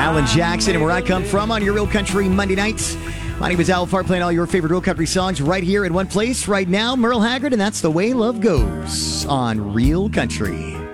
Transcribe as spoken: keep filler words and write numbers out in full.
Alan Jackson and Where I Come From on your Real Country Monday nights. My name is Al Fart, playing all your favorite Real Country songs right here in one place right now. Merle Haggard, and that's The Way Love Goes on Real Country.